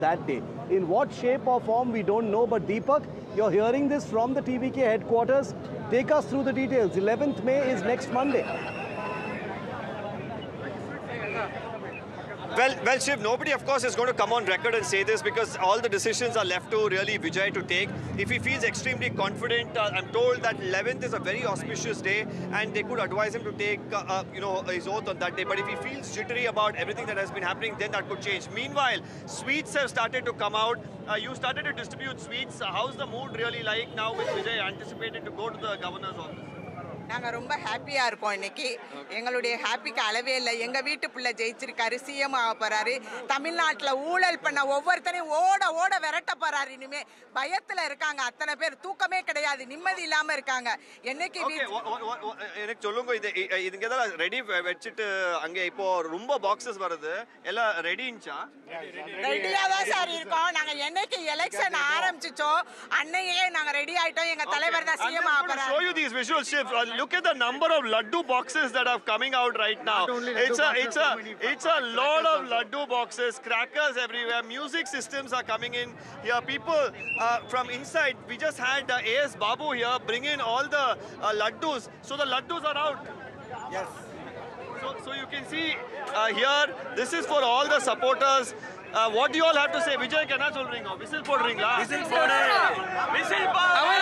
that day. In what shape or form, we don't know. But Deepak, you're hearing this from the TVK headquarters. Take us through the details. 11th May is next Monday. Well, Shiv, nobody, of course, is going to come on record and say this because all the decisions are left to really Vijay to take. If he feels extremely confident, I'm told that 11th is a very auspicious day and they could advise him to take, his oath on that day. But if he feels jittery about everything that has been happening, then that could change. Meanwhile, sweets have started to come out. You started to distribute sweets. How's the mood really like now with Vijay anticipated to go to the governor's office? நாங்கள் ரொம்ப ஹாப்பியாக இருக்கோம் இன்னைக்கு. எங்களுடைய ஹாப்பிக்கு அளவே இல்லை. எங்கள் வீட்டு பிள்ளை ஜெயிச்சிருக்காரு, சிஎம் ஆக போகிறாரு. தமிழ்நாட்டில் ஊழல் பண்ண ஒவ்வொருத்தரையும் ஓட ஓட விரட்ட போகிறாரு. இனிமேல் பயத்தில் இருக்காங்க அத்தனை பேர். தூக்கமே கிடையாது, நிம்மதி இல்லாமல் இருக்காங்க. என்னைக்கு எனக்கு சொல்லுங்க, இதுங்க எல்லாம் ரெடி வச்சுட்டு அங்கே இப்போ ரொம்ப பாக்ஸஸ் வருது, எல்லாம் ரெடின்ச்சா? ரெடியாக தான் சார் இருக்கோம். நாங்கள் என்னைக்கு எலெக்ஷன் ஆரம்பிச்சோம் அன்னையே நாங்கள் ரெடி ஆகிட்டோம். எங்கள் தலைவர் தான் சிஎம் ஆக போகிறாரு. Look at the number of laddu boxes that are coming out right now. It's a lot of laddu boxes, crackers everywhere, music systems are coming in here. People from inside, we just had AS Babu here bring in all the laddus. So the laddus are out. Yes. So you can see here, this is for all the supporters. What do you all have to say? Vijay kana chol ringa, whistle pod ringa. Whistle pod. Whistle pod.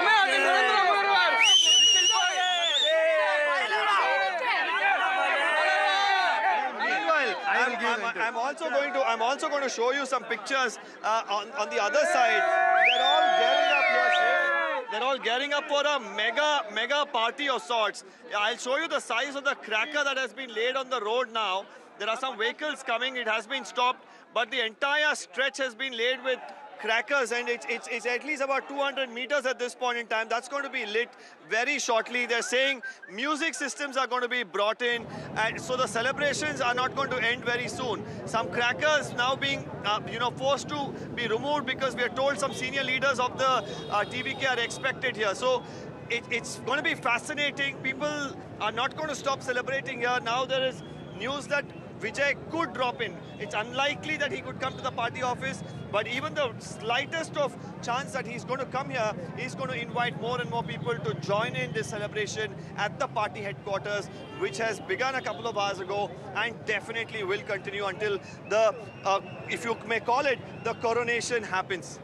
I'm also going to show you some pictures on the other side. They're all gearing up here. They're all gearing up for a mega party of sorts. I'll show you the size of the cracker that has been laid on the road now. There are some vehicles coming. It has been stopped, but the entire stretch has been laid with crackers, and it's at least about 200 meters at this point in time. That's going to be lit very shortly. They're saying music systems are going to be brought in, and so the celebrations are not going to end very soon. Some crackers now being forced to be removed because we are told some senior leaders of the TVK are expected here. So it's going to be fascinating. People are not going to stop celebrating here. Now there is news that Vijay could drop in. It's unlikely that he could come to the party office, but even the slightest of chance that he's going to come here, he's going to invite more and more people to join in this celebration at the party headquarters, which has begun a couple of hours ago and definitely will continue until the, if you may call it, the coronation happens.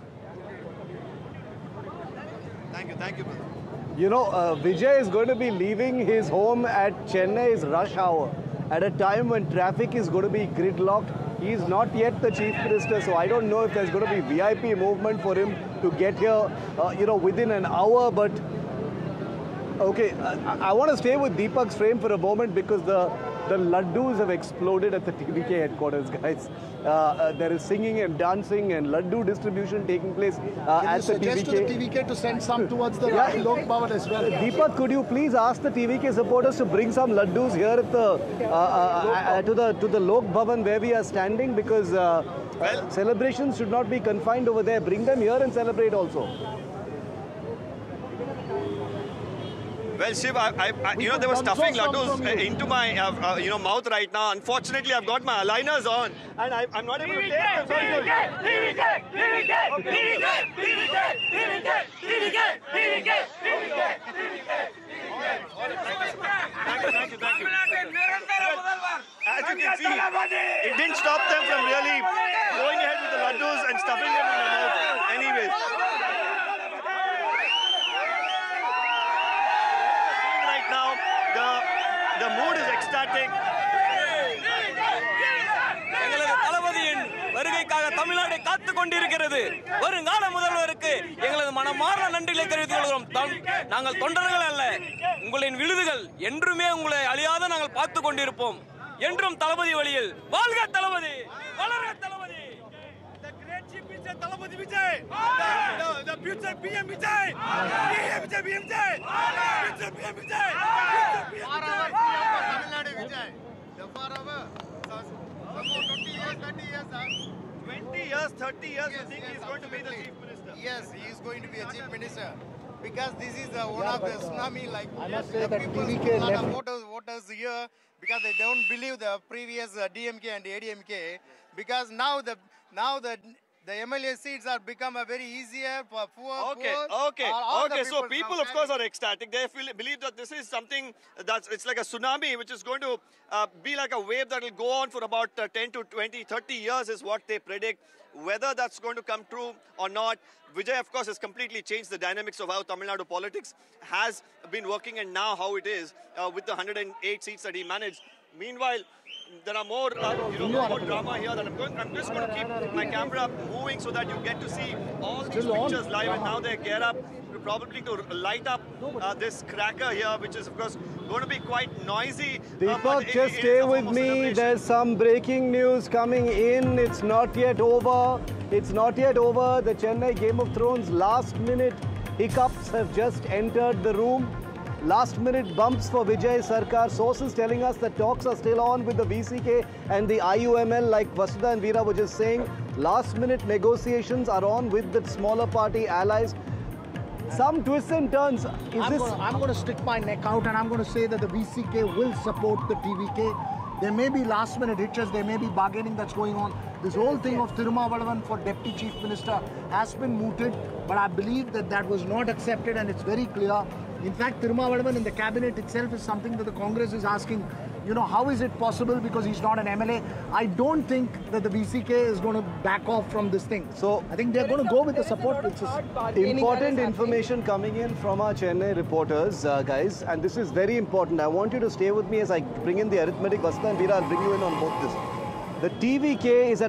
Thank you, brother. You know, Vijay is going to be leaving his home at Chennai's rush hour at a time when traffic is going to be gridlocked. He is not yet the Chief Minister, so I don't know if there's going to be VIP movement for him to get here, within an hour. But okay, I want to stay with Deepak's frame for a moment because the laddus have exploded at the TVK headquarters, guys. There is singing and dancing and laddu distribution taking place at the TVK. Suggest to the TVK to send some towards the Lok Bhavan as well. Deepak, could you please ask the TVK supporters to bring some laddus here at the to the Lok Bhavan where we are standing, because celebrations should not be confined over there. Bring them here and celebrate also. Well, Shiv, they were stuffing laddus into my mouth right now. Unfortunately, I've got my aligners on and I'm not able to taste them. Thank you. As you can see, it didn't stop them from really going ahead with the laddus and stuffing them in their mouth. Anyways. The mood is ecstatic. எங்களது தளபதியின் வருகைக்காக தமிழ்நாடு காத்துக் கொண்டிருக்கிறது. வருங்கால முதல்வருக்கு எங்களது மனமார்ந்த நன்றிகளை தெரிவித்துக் கொள்கிறோம். நாங்கள் தொண்டர்கள் அல்ல, உங்களின் விழுதுகள் என்றுமே உங்களை அழியாத நாங்கள் பார்த்துக் கொண்டிருப்போம். என்றும் தளபதி வழியில் வாழ்க தளபதி, வளர்க தளபதி. The great chief minister Thalapathy Vijay, the future PM Vijay, future PM Vijay, future PM Vijay, Tamil Vijay. The forever. 20 years, 30 years. 20 years, 30 years, you think he's going to be the chief minister? Yes, he is going to be a chief minister. Because this is one of the tsunami, like the people, TVK a lot of voters here, because they don't believe the previous DMK and ADMK. Because now the now the MLA seats are become a very easier for poor. Okay, poor, okay, all the okay. So now people, of course, are ecstatic. They believe that this is something it's like a tsunami, which is going to be like a wave that will go on for about 10 to 20, 30 years is what they predict. Whether that's going to come true or not, Vijay, of course, has completely changed the dynamics of how Tamil Nadu politics has been working and now how it is with the 108 seats that he managed. Meanwhile, there are more, more drama here. That I'm just going to keep my camera moving so that you get to see all these pictures live. And now they gear up probably to light up this cracker here, which is, of course, going to be quite noisy. Deepak, just stay with me. There's some breaking news coming in. It's not yet over. It's not yet over. The Chennai Game of Thrones last-minute hiccups have just entered the room. Last-minute bumps for Vijay Sarkar. Sources telling us that talks are still on with the VCK and the IUML, like Vasudha and Veera were just saying. Last-minute negotiations are on with the smaller party allies. Some twists and turns. I'm going to stick my neck out and I'm going to say that the VCK will support the TVK. There may be last-minute hitches, there may be bargaining that's going on. This whole thing of Tirumavalavan for Deputy Chief Minister has been mooted, but I believe that that was not accepted and it's very clear. In fact, Tirumavalavan in the cabinet itself is something that the Congress is asking, you know, how is it possible because he's not an MLA? I don't think that the VCK is going to back off from this thing. So I think they're going to go with the support. Which is important information coming in from our Chennai reporters, guys, and this is very important. I want you to stay with me as I bring in the arithmetic. Vasudha and Veera, I'll bring you in on both this. The TVK is at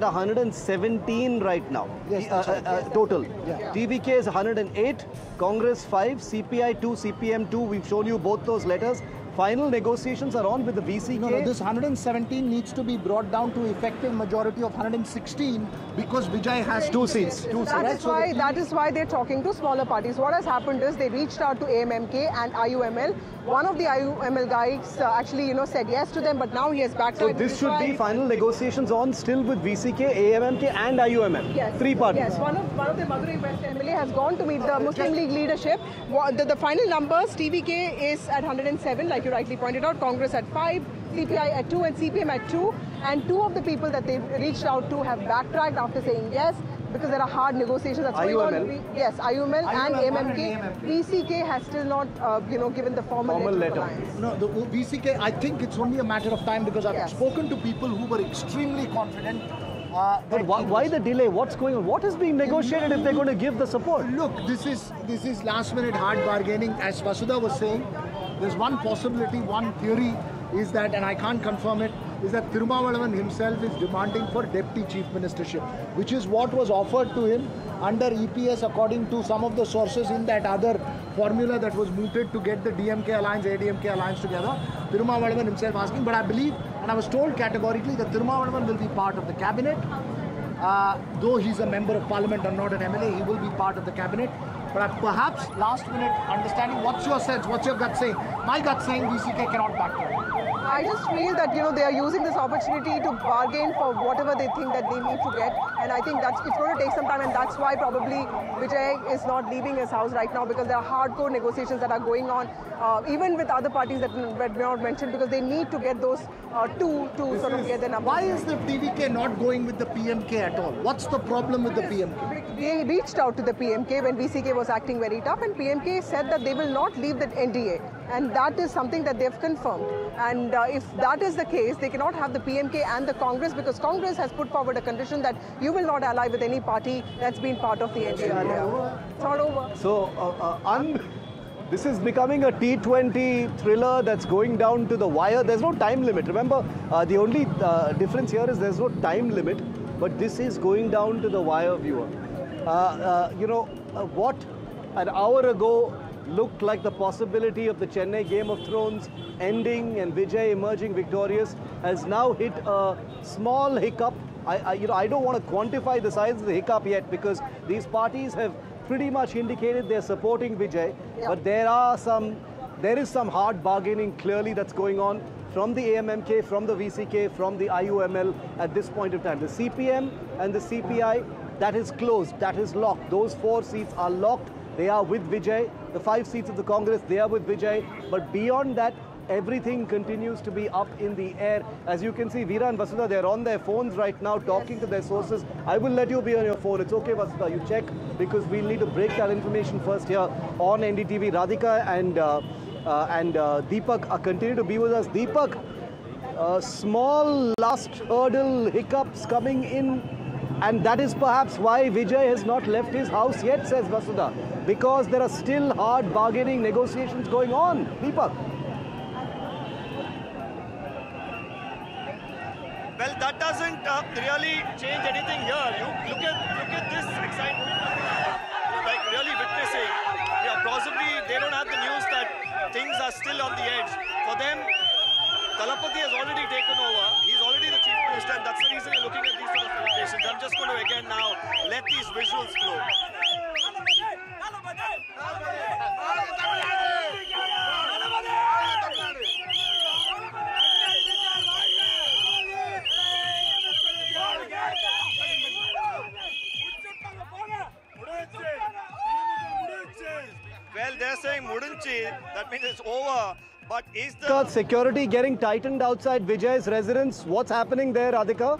117 right now, yes, total. Yeah. TVK is 108, Congress 5, CPI 2, CPM 2. We've shown you both those letters. Final negotiations are on with the VCK. No, this 117 needs to be brought down to effective majority of 116 because Vijay has two seats. That is why they're talking to smaller parties. What has happened is they reached out to AMMK and IUML. One of the IUML guys actually, said yes to them, but now he has backed out. So this should be final negotiations on still with VCK, AMMK and IUML. Yes. Three parties. Yes, one of the Madurai West MLA has gone to meet the Muslim League leadership. The final numbers, TVK is at 107, like you rightly pointed out, Congress at 5, CPI at 2 and CPM at 2. And two of the people that they reached out to have backtracked after saying yes, because there are hard negotiations that's going on. Yes, IUML and AMMK. VCK has still not, given the formal letter. No, the VCK, I think it's only a matter of time because I've spoken to people who were extremely confident. But why the delay? What's going on? What is being negotiated if they're going to give the support? Look, this is last-minute hard bargaining. As Vasudha was saying, there's one possibility, one theory is that, and I can't confirm it, is that Tirumavalavan himself is demanding for Deputy Chief Ministership, which is what was offered to him under EPS according to some of the sources in that other formula that was mooted to get the DMK alliance, ADMK alliance together. Tirumavalavan himself asking, but I believe, and I was told categorically that Tirumavalavan will be part of the cabinet. Though he's a member of parliament or not an MLA, he will be part of the cabinet. But perhaps last minute understanding, what's your sense, what's your gut saying? My gut saying VCK cannot back down. I just feel that, they are using this opportunity to bargain for whatever they think that they need to get. And I think it's going to take some time, and that's why probably Vijay is not leaving his house right now, because there are hardcore negotiations that are going on, even with other parties that were not mentioned, because they need to get those two to sort of get the numbers. Why is the TVK not going with the PMK at all? What's the problem with the PMK? They reached out to the PMK when VCK was acting very tough, and PMK said that they will not leave the NDA, and that is something that they've confirmed. And if that is the case, they cannot have the PMK and the Congress, because Congress has put forward a condition that you will not ally with any party that's been part of the NDA earlier. It's not over. So, this is becoming a T20 thriller that's going down to the wire. There's no time limit. Remember, the only difference here is there's no time limit, but this is going down to the wire, viewer. What an hour ago looked like the possibility of the Chennai Game of Thrones ending and Vijay emerging victorious has now hit a small hiccup. I don't want to quantify the size of the hiccup yet, because these parties have pretty much indicated they're supporting Vijay, but there is some hard bargaining clearly that's going on from the AMMK, from the VCK, from the IUML at this point of time. The CPM and the CPI, that is closed, that is locked. Those 4 seats are locked. They are with Vijay. The 5 seats of the Congress, they are with Vijay. But beyond that, everything continues to be up in the air. As you can see, Veera and Vasudha, they're on their phones right now talking to their sources. I will let you be on your phone. It's okay, Vasudha, you check, because we'll need to break that information first here on NDTV. Radhika and Deepak continue to be with us. Deepak, small last hurdle hiccups coming in, and that is perhaps why Vijay has not left his house yet, says Vasudha, because there are still hard bargaining negotiations going on. Deepak. Well, that doesn't really change anything here. You look at this excitement, like really witnessing. Yeah, possibly they don't have the news that things are still on the edge. For them, Talapati has already taken over. He's already the chief minister, and that's the reason you're looking at these sort of celebrations. I'm just going to again now let these visuals flow. Well, they're saying Mudunchi, that means it's over. But is the security getting tightened outside Vijay's residence? What's happening there, Radhika?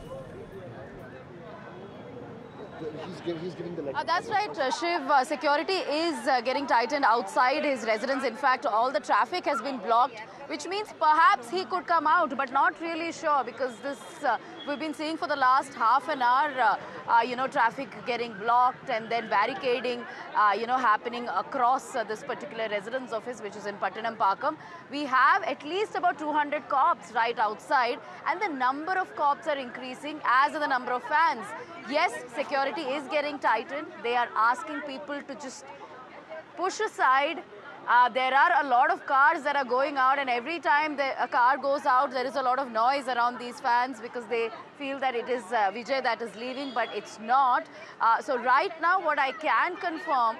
He's giving the letter. That's right, Shiv. Security is getting tightened outside his residence. In fact, all the traffic has been blocked, which means perhaps he could come out, but not really sure, because this we've been seeing for the last half an hour, traffic getting blocked and then barricading, happening across this particular residence of his, which is in Pattanampakkam. We have at least about 200 cops right outside, and the number of cops are increasing, as are the number of fans. Yes, security is getting tightened. They are asking people to just push aside. There are a lot of cars that are going out, and every time a car goes out, there is a lot of noise around these fans because they feel that it is Vijay that is leaving, but it's not. So right now, what I can confirm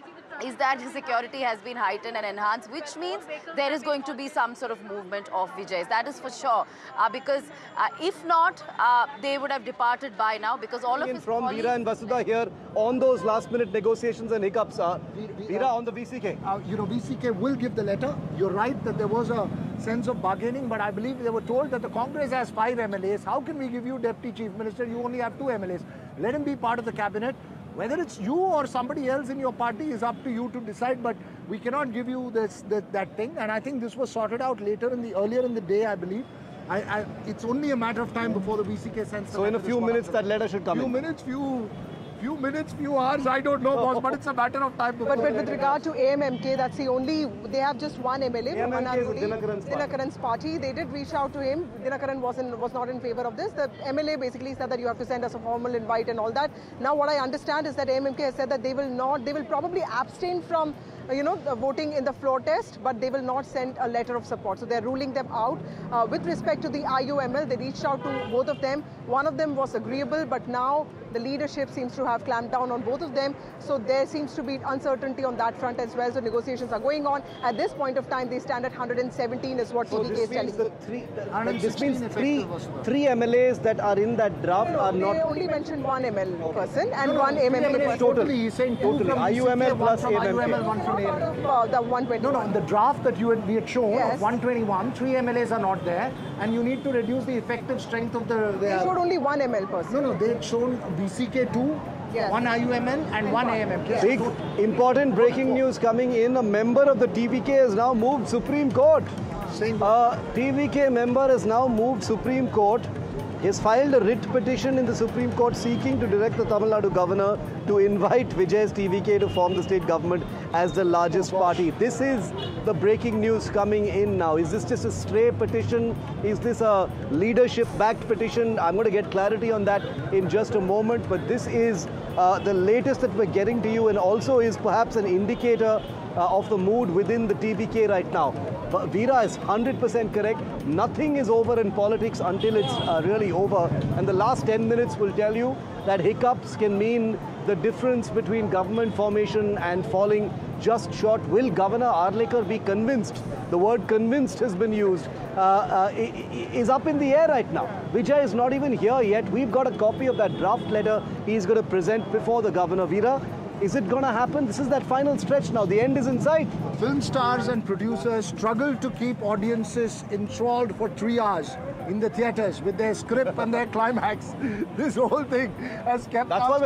is that his security has been heightened and enhanced, which means there is going to be some sort of movement of Vijay's. That is for sure. Because if not, they would have departed by now, because all of his from Veera and Vasudha here on those last-minute negotiations and hiccups. Veera, on the VCK. VCK will give the letter. You're right that there was a sense of bargaining, but I believe they were told that the Congress has 5 MLAs. How can we give you Deputy Chief Minister? You only have 2 MLAs. Let him be part of the cabinet. Whether it's you or somebody else in your party is up to you to decide, but we cannot give you that thing. And I think this was sorted out earlier in the day, I believe. It's only a matter of time before the VCK sends. So in a few minutes, that letter should come in. Few minutes, few hours, I don't know, boss, but it's a matter of time. But with regard to AMMK, that's the only, they have just one MLA from Dinakaran's party. They did reach out to him. Dinakaran was not in favor of this. The MLA basically said that you have to send us a formal invite and all that. Now what I understand is that AMMK has said that they will probably abstain from voting in the floor test, but they will not send a letter of support. So they're ruling them out. With respect to the IUML, they reached out to both of them. One of them was agreeable, but now the leadership seems to have clamped down on both of them. So there seems to be uncertainty on that front as well. So negotiations are going on. At this point of time, they stand at 117 is what TVK is telling me. This means three MLAs that are in that draft are not... They only mentioned one ML person and one AMMK person. Totally, he's saying totally. IUML plus AMMK. One from the 121. No, in the draft that we had shown of 121, 3 MLAs are not there, and you need to reduce the effective strength of the... They showed only one ML person. No, they had shown VCK 2, one IUML and one AMMK. Big, important breaking news coming in. A member of the TVK has now moved Supreme Court. TVK member has now moved Supreme Court. He has filed a writ petition in the Supreme Court seeking to direct the Tamil Nadu governor to invite Vijay's TVK to form the state government as the largest party. This is the breaking news coming in now. Is this just a stray petition? Is this a leadership-backed petition? I'm going to get clarity on that in just a moment. But this is the latest that we're getting to you, and also is perhaps an indicator of the mood within the TVK right now. But Veera is 100% correct. Nothing is over in politics until it's really over. And the last 10 minutes will tell you that hiccups can mean the difference between government formation and falling just short. Will Governor Arlekar be convinced? The word convinced has been used. Is up in the air right now. Vijay is not even here yet. We've got a copy of that draft letter he's going to present before the governor. Veera? Is it going to happen? This is that final stretch now. The end is in sight. Film stars and producers struggle to keep audiences enthralled for 3 hours in the theatres with their script and their climax. This whole thing has kept That's us why we're